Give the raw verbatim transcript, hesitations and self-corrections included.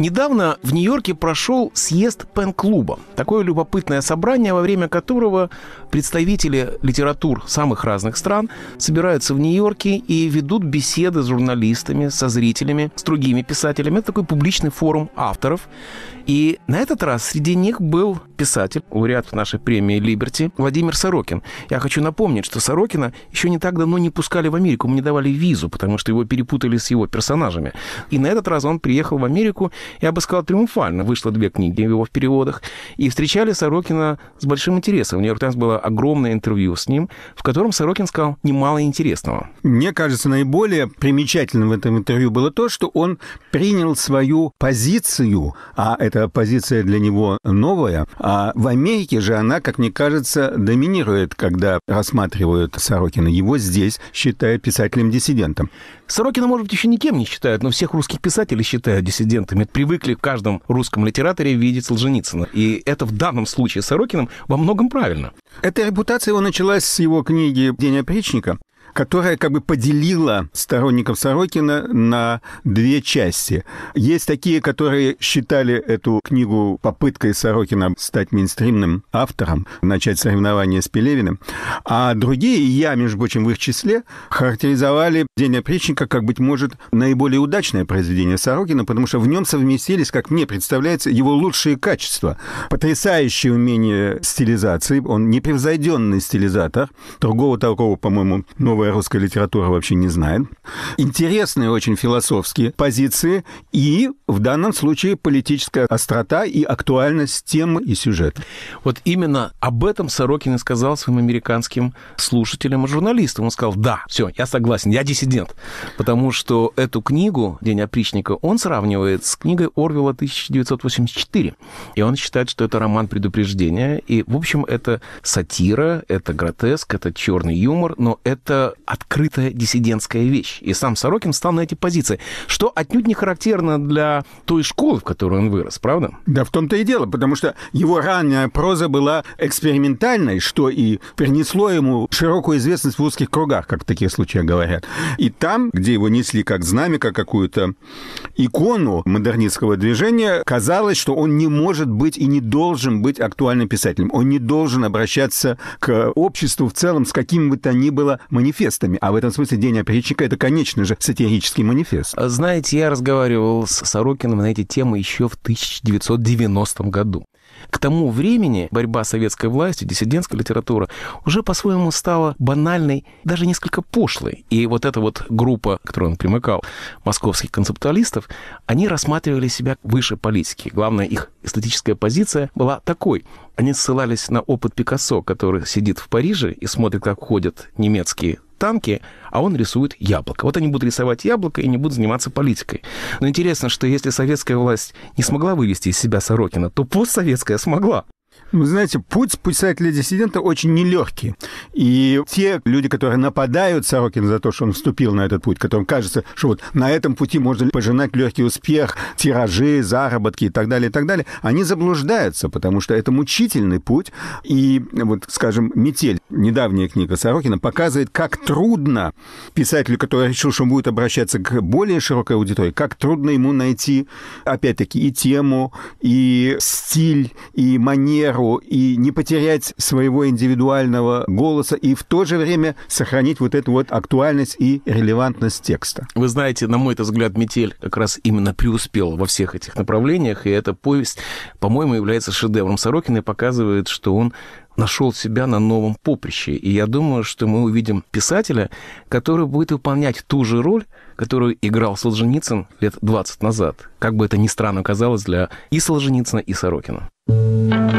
Недавно в Нью-Йорке прошел съезд Пен-клуба. Такое любопытное собрание, во время которого представители литератур самых разных стран собираются в Нью-Йорке и ведут беседы с журналистами, со зрителями, с другими писателями. Это такой публичный форум авторов. И на этот раз среди них был писатель, лауреат нашей премии «Либерти» Владимир Сорокин. Я хочу напомнить, что Сорокина еще не так давно не пускали в Америку, ему не давали визу, потому что его перепутали с его персонажами. И на этот раз он приехал в Америку, я бы сказал, триумфально. Вышло две книги его в переводах. И встречали Сорокина с большим интересом. В «Нью-Йорк Таймс» было огромное интервью с ним, в котором Сорокин сказал немало интересного. Мне кажется, наиболее примечательным в этом интервью было то, что он принял свою позицию, а эта позиция для него новая, а в Америке же она, как мне кажется, доминирует, когда рассматривают Сорокина. Его здесь считают писателем-диссидентом. Сорокина, может быть, еще никем не считают, но всех русских писателей считают диссидентами. Привыкли в каждом русском литераторе видеть Солженицына. И это в данном случае с Сорокиным во многом правильно. Эта репутация его началась с его книги «День опричника», которая как бы поделила сторонников Сорокина на две части. Есть такие, которые считали эту книгу попыткой Сорокина стать мейнстримным автором, начать соревнования с Пелевиным, а другие, и я, между прочим, в их числе, характеризовали «День опричника» как, быть может, наиболее удачное произведение Сорокина, потому что в нем совместились, как мне представляется, его лучшие качества. Потрясающее умение стилизации, он непревзойденный стилизатор, другого такого, по-моему, нового русская литература вообще не знает. Интересные очень философские позиции и, в данном случае, политическая острота и актуальность темы и сюжета. Вот именно об этом Сорокин и сказал своим американским слушателям и журналистам. Он сказал: да, все, я согласен, я диссидент. Потому что эту книгу «День опричника» он сравнивает с книгой Орвелла тысяча девятьсот восемьдесят четыре. И он считает, что это роман предупреждения. И, в общем, это сатира, это гротеск, это черный юмор, но это открытая диссидентская вещь. И сам Сорокин встал на эти позиции, что отнюдь не характерно для той школы, в которой он вырос, правда? Да, в том-то и дело, потому что его ранняя проза была экспериментальной, что и принесло ему широкую известность в узких кругах, как в таких случаях говорят. И там, где его несли как знамя, как какую-то икону модернистского движения, казалось, что он не может быть и не должен быть актуальным писателем. Он не должен обращаться к обществу в целом с каким бы то ни было манифестом. А в этом смысле «День опричника» — это, конечно же, сатирический манифест. Знаете, я разговаривал с Сорокиным на эти темы еще в тысяча девятьсот девяностом году. К тому времени борьба с советской властью, диссидентская литература уже по-своему стала банальной, даже несколько пошлой. И вот эта вот группа, к которой он примыкал, московских концептуалистов, они рассматривали себя выше политики. Главная их эстетическая позиция была такой. Они ссылались на опыт Пикассо, который сидит в Париже и смотрит, как ходят немецкие танки, а он рисует яблоко. Вот они будут рисовать яблоко и не будут заниматься политикой. Но интересно, что если советская власть не смогла вывести из себя Сорокина, то постсоветская смогла. Вы знаете, путь писателя-диссидента очень нелегкий. И те люди, которые нападают Сорокина за то, что он вступил на этот путь, которым кажется, что вот на этом пути можно пожинать легкий успех, тиражи, заработки и так далее, и так далее, они заблуждаются, потому что это мучительный путь. И вот, скажем, «Метель», недавняя книга Сорокина, показывает, как трудно писателю, который решил, что он будет обращаться к более широкой аудитории, как трудно ему найти, опять-таки, и тему, и стиль, и манеру, и не потерять своего индивидуального голоса, и в то же время сохранить вот эту вот актуальность и релевантность текста. Вы знаете, на мой взгляд, «Метель» как раз именно преуспел во всех этих направлениях, и эта повесть, по-моему, является шедевром Сорокина и показывает, что он нашел себя на новом поприще. И я думаю, что мы увидим писателя, который будет выполнять ту же роль, которую играл Солженицын лет двадцать назад. Как бы это ни странно казалось для и Солженицына, и Сорокина.